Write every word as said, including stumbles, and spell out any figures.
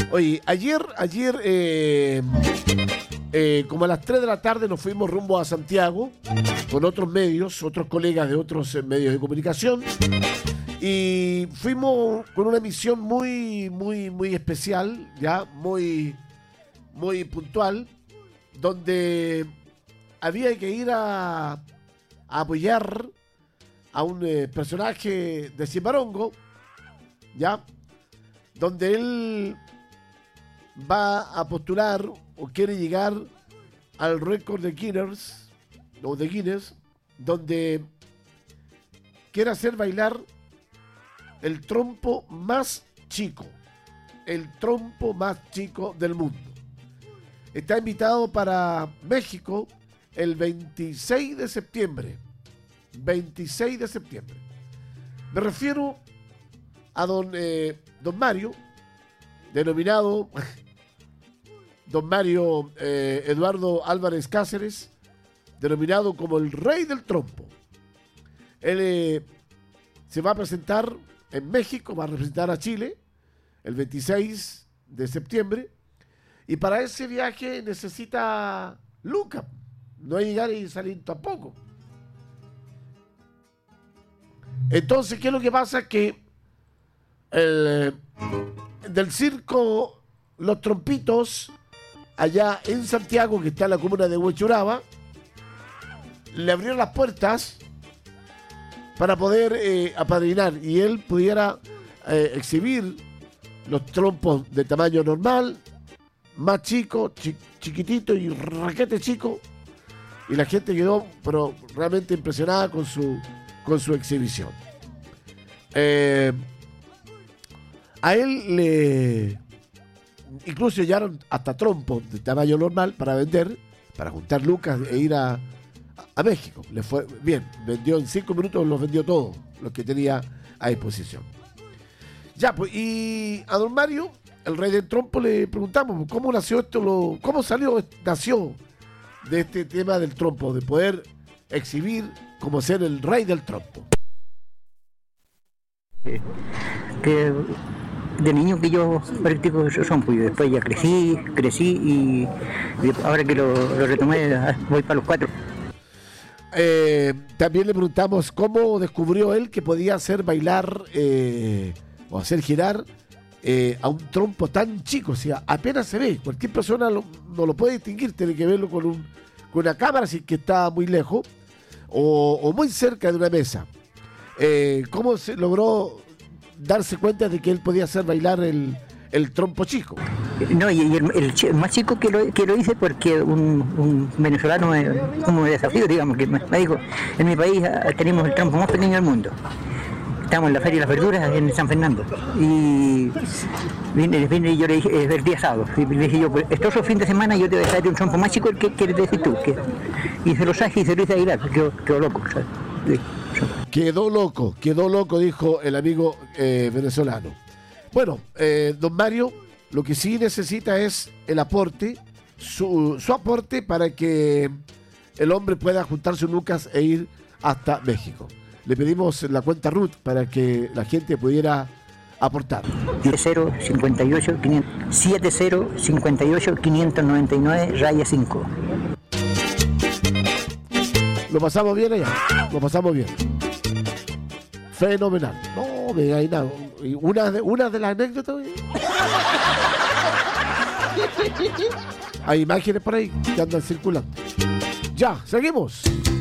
Oye, ayer, ayer, eh, eh, como a las tres de la tarde nos fuimos rumbo a Santiago con otros medios, otros colegas de otros eh, medios de comunicación, y fuimos con una misión muy, muy, muy especial, ya, muy, muy puntual, donde había que ir a, a apoyar a un eh, personaje de Cimarongo, ya, donde él va a postular o quiere llegar al récord de Guinness, o de Guinness, donde quiere hacer bailar el trompo más chico, el trompo más chico del mundo. Está invitado para México el veintiséis de septiembre. veintiséis de septiembre. Me refiero a don, eh, don Mario, denominado don Mario eh, Eduardo Álvarez Cáceres, denominado como el rey del trompo. Él eh, se va a presentar en México, va a representar a Chile el veintiséis de septiembre, y para ese viaje necesita lucas, no hay llegar y salir tampoco. Entonces, ¿qué es lo que pasa? Que el, del circo Los Trompitos, allá en Santiago, que está en la comuna de Huechuraba, le abrieron las puertas para poder eh, apadrinar y él pudiera eh, exhibir los trompos de tamaño normal, más chico, chi, chiquitito y raquete chico, y la gente quedó pero realmente impresionada con su, con su exhibición. Eh, a él le incluso llegaron hasta trompos de tamaño normal para vender, para juntar lucas e ir a, a México. Le fue bien, vendió en cinco minutos, los vendió todos, los que tenía a disposición. Ya, pues, y a don Mario, el rey del trompo, le preguntamos cómo nació esto, lo, cómo salió, nació de este tema del trompo, de poder exhibir como ser el rey del trompo. Que, que de niño que yo practico trompo y después ya crecí, crecí y, y ahora que lo, lo retomé voy para los cuatro. Eh, también le preguntamos cómo descubrió él que podía hacer bailar eh, o hacer girar eh, a un trompo tan chico, o sea, apenas se ve, cualquier persona lo, no lo puede distinguir, tiene que verlo con, un, con una cámara si que está muy lejos o, o muy cerca de una mesa. Eh, ¿Cómo se logró darse cuenta de que él podía hacer bailar el, el trompo chico? No, y, y el, el, el más chico que lo, que lo hice porque un, un venezolano me, como me desafío, digamos, que me, me dijo, en mi país tenemos el trompo más pequeño del mundo. Estamos en la Feria de las Verduras en San Fernando. Y vine, vine y yo le dije, es el día sábado. Y le dije yo, pues, este otro fin de semana yo te voy a traer un trompo más chico, ¿qué quieres decir tú? Que, y se lo traje y se lo hice bailar, quedó, quedó loco, ¿sabes? Sí. Quedó loco, quedó loco, dijo el amigo eh, venezolano. Bueno, eh, don Mario, lo que sí necesita es el aporte, su, su aporte para que el hombre pueda juntar sus lucas e ir hasta México. Le pedimos la cuenta R U T para que la gente pudiera aportar. siete cero cinco ocho quinientos noventa y nueve raya cinco. Lo pasamos bien allá, lo pasamos bien. Fenomenal. No, me hay nada. Una de, una de las anécdotas. Hay imágenes por ahí que andan circulando. Ya, seguimos.